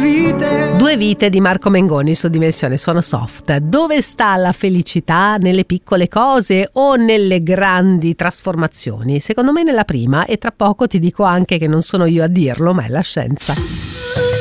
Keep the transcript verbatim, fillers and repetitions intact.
vite. Due vite di Marco Mengoni su Dimensione Suono Soft. Dove sta la felicità? Nelle piccole cose o nelle grandi trasformazioni? Secondo me nella prima, e tra poco ti dico anche che non sono io a dirlo, ma è la scienza.